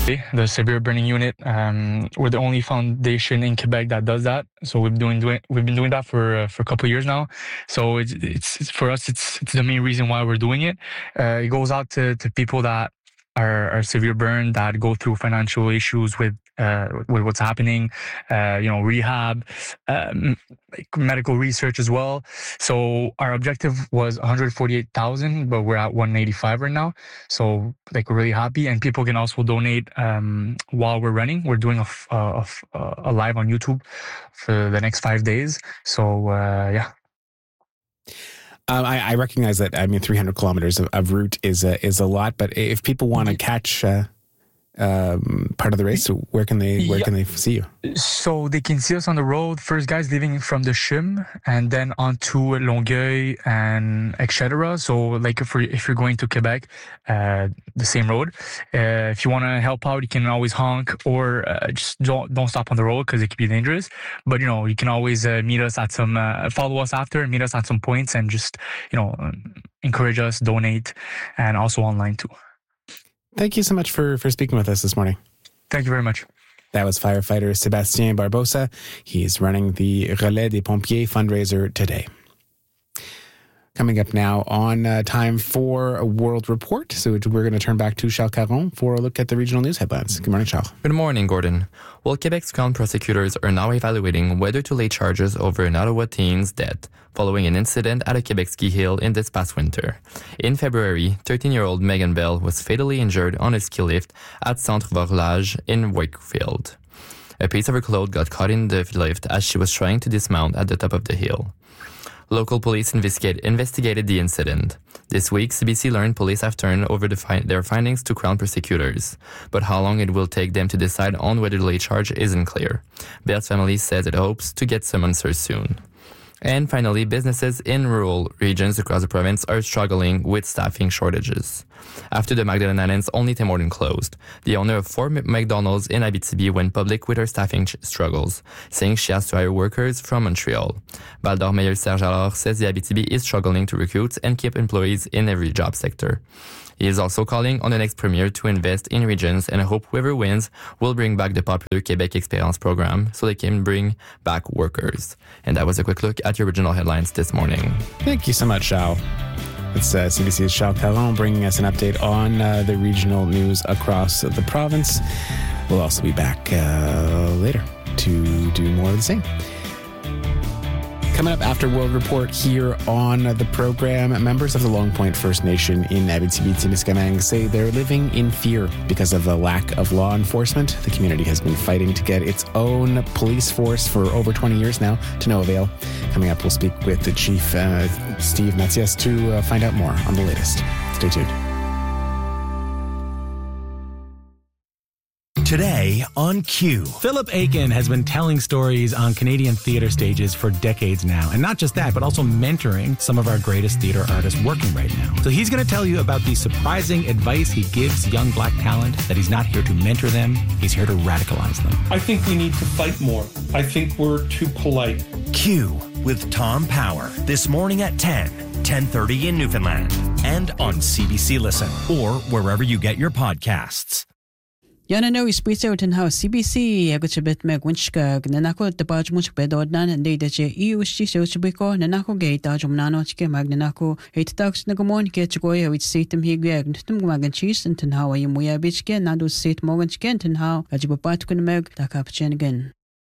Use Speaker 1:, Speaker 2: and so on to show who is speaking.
Speaker 1: The severe burning unit. We're the only foundation in Quebec that does that. So we've been doing that for a couple of years now. So it's for us. It's the main reason why we're doing it. It goes out to people that are severe burned, that go through financial issues with what's happening, rehab, like medical research as well. So our objective was 148,000, but we're at 185 right now. So we're really happy, and people can also donate while we're running. We're doing a live on YouTube for the next 5 days. So yeah.
Speaker 2: I recognize that. 300 kilometers of route is a lot. But if people want to catch part of the race, where can they see you?
Speaker 1: So they can see us on the road. First, guys leaving from the CHUM, and then on to Longueuil and etc. So if you're going to Quebec, the same road. If you want to help out, you can always honk or just don't stop on the road because it can be dangerous. But you can always meet us at some follow us after and meet us at some points and just encourage us, donate, and also online too.
Speaker 2: Thank you so much for speaking with us this morning.
Speaker 1: Thank you very much.
Speaker 2: That was firefighter Sébastien Barbosa. He's running the Relais des Pompiers fundraiser today. Coming up now on time for a World Report. So we're going to turn back to Charles Caron for a look at the regional news headlines. Good morning, Charles.
Speaker 3: Good morning, Gordon. Well, Quebec's Crown prosecutors are now evaluating whether to lay charges over an Ottawa teen's death following an incident at a Quebec ski hill in this past winter. In February, 13-year-old Megan Bell was fatally injured on a ski lift at Centre Vorlage in Wakefield. A piece of her cloth got caught in the lift as she was trying to dismount at the top of the hill. Local police investigated the incident. This week, CBC learned police have turned over their findings to Crown prosecutors, but how long it will take them to decide on whether to lay charge isn't clear. Bell's family says it hopes to get some answers soon. And finally, businesses in rural regions across the province are struggling with staffing shortages. After the McDonald's only Tim Hortons closed, the owner of 4 McDonald's in Abitibi went public with her staffing struggles, saying she has to hire workers from Montreal. Val-d'Or Mayor Serge Allard says the Abitibi is struggling to recruit and keep employees in every job sector. He is also calling on the next premier to invest in regions and hope whoever wins will bring back the popular Quebec Experience program so they can bring back workers. And that was a quick look at your original headlines this morning.
Speaker 2: Thank you so much, Charles. It's CBC's Charles Caron bringing us an update on the regional news across the province. We'll also be back later to do more of the same. Coming up after World Report here on the program, members of the Long Point First Nation in Abitibi-Témiscamingue say they're living in fear because of a lack of law enforcement. The community has been fighting to get its own police force for over 20 years now, to no avail. Coming up, we'll speak with the Chief, Steve Mathias, to find out more on the latest. Stay tuned.
Speaker 4: Today on Q.
Speaker 5: Philip Aiken has been telling stories on Canadian theatre stages for decades now. And not just that, but also mentoring some of our greatest theatre artists working right now. So he's going to tell you about the surprising advice he gives young black talent, that he's not here to mentor them, he's here to radicalize them.
Speaker 6: I think we need to fight more. I think we're too polite.
Speaker 4: Q with Tom Power this morning at 10:30 in Newfoundland, and on CBC Listen or wherever you get your podcasts.
Speaker 7: Yana no ispritse utin ha CBC agutbet meg winchka nanako tapaj much bedodnan and de ushi sochbiko nanako gate ajumnano chke magnanako hitatax nagomon ke chgoya which seatem higag tum magan cheese and how you muya bichke nadu seat morgan chken and how ajibapat kun meg takapchen again.